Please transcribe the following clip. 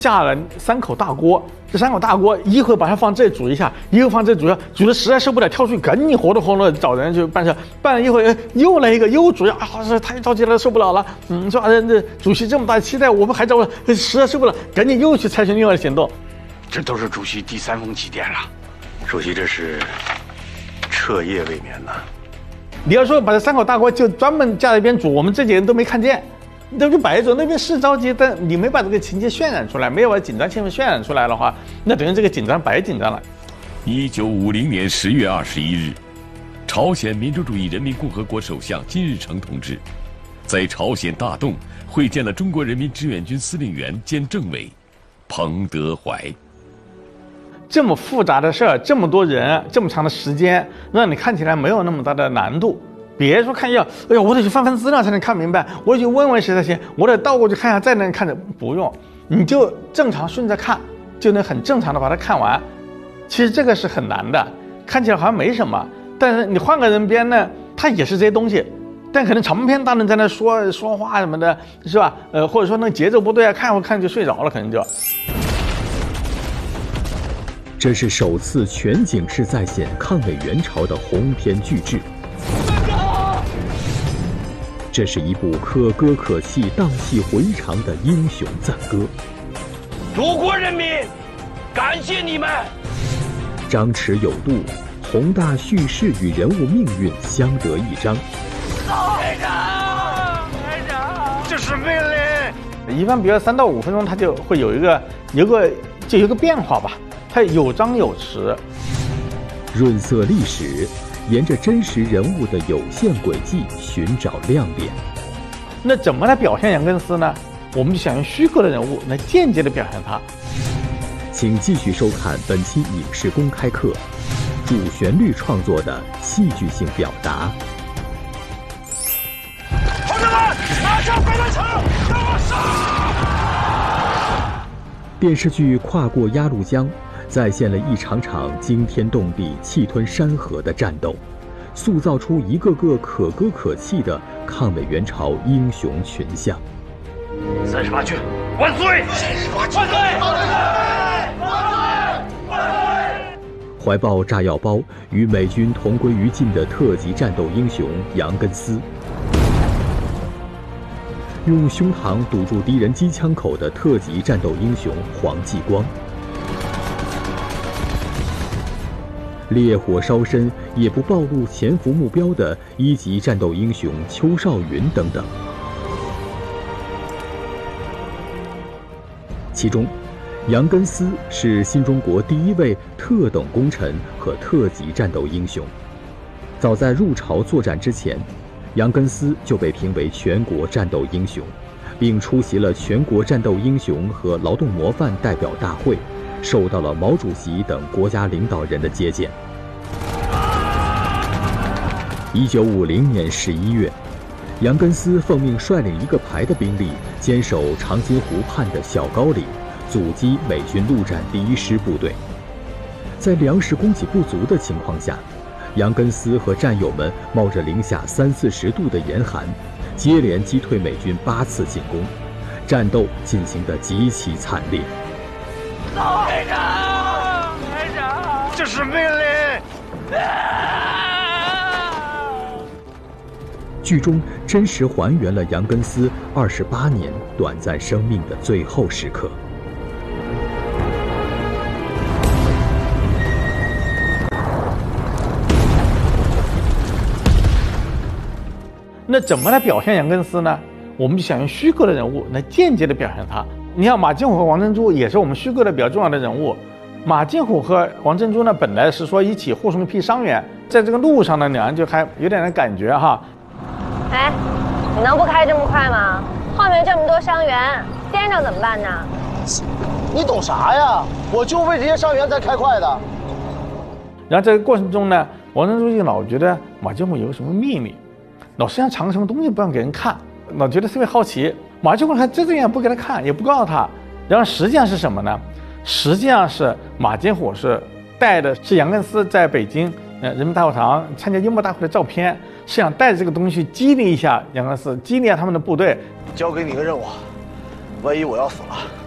架了3口大锅，这3口大锅一会儿把它放这煮一下，一会儿放这煮一下，煮的实在受不了，跳出去赶紧活动找人去办事，办了一会儿又来一个又煮呀，太着急了，受不了了，说这主席这么大期待，我们还着了，实在受不了，赶紧又去采取另外的行动。 这都是主席第3封急电了，主席这是彻夜未眠呐。 你要说把这3口大锅就专门架在一边煮，我们这几个人都没看见。那就摆着，那边是着急，但你没把这个情节渲染出来，没有把紧张气氛渲染出来的话，那等于这个紧张白紧张了。 1950年10月21日，朝鲜民主主义人民共和国首相金日成同志在朝鲜大洞会见了中国人民志愿军司令员兼政委彭德怀。 这么复杂的事儿，这么多人，这么长的时间，让你看起来没有那么大的难度。别说看一下，哎呀，我得去翻资料才能看明白，我得去问问谁才行，我得倒过去看一下再能看着，不用，你就正常顺着看，就能很正常的把它看完。其实这个是很难的，看起来好像没什么，但是你换个人编呢，他也是这些东西，但可能长篇大论在那说话什么的，是吧？或者说那节奏不对啊，看会看就睡着了，可能就。 这是首次全景式再现抗美援朝的鸿篇巨制。这是一部可歌可泣、荡气回肠的英雄赞歌。 祖国人民，感谢你们！ 张弛有度，宏大叙事与人物命运相得益彰。 排长，这是命令。 一般比如3到5分钟，它就会有一个变化吧，它有张有弛， 润色历史。沿着真实人物的有限轨迹寻找亮点。 那怎么来表现杨根思呢？我们就想用虚构的人物来间接的表现他。 请继续收看本期影视公开课，主旋律创作的戏剧性表达。 同志们，拿下飞弹城，给我杀！ 电视剧《跨过鸭绿江》再现了一场场惊天动地、气吞山河的战斗，塑造出一个个可歌可泣的抗美援朝英雄群像。 38军万岁！万岁！万岁！万岁！ 怀抱炸药包与美军同归于尽的特级战斗英雄杨根思，用胸膛堵住敌人机枪口的特级战斗英雄黄继光，烈火烧身也不暴露潜伏目标的1级战斗英雄邱少云等等。其中，杨根思是新中国第1位特等功臣和特级战斗英雄。早在入朝作战之前，杨根思就被评为全国战斗英雄，并出席了全国战斗英雄和劳动模范代表大会，受到了毛主席等国家领导人的接见。1950年11月，杨根思奉命率领1个排的兵力，坚守长津湖畔的小高岭，阻击美军陆战第1师部队。在粮食供给不足的情况下，杨根思和战友们冒着零下30-40度的严寒，接连击退美军8次进攻，战斗进行得极其惨烈。 排长，这是命令！ 剧中真实还原了杨根思28年短暂生命的最后时刻。 那怎么来表现杨根思呢？我们就想用虚构的人物来间接的表现他。你像马金虎和王珍珠也是我们虚构的比较重要的人物。马金虎和王珍珠呢，本来是说一起护送一批伤员，在这个路上呢，两人就还有点感觉哈。 哎，你能不开这么快吗？后面这么多伤员，颠着怎么办呢？ 你懂啥呀？我就为这些伤员才开快的。 然后在这个过程中呢，王珍珠就老觉得马金虎有什么秘密，老是想藏什么东西不让给人看，老觉得特别好奇。马金虎还这样不给他看，也不告诉他。然后实际上是什么呢？实际上是马金虎是带的是杨根思在北京人民大会堂参加英模大会的照片，是想带着这个东西激励一下杨根思，激励一下他们的部队。 交给你个任务，万一我要死了，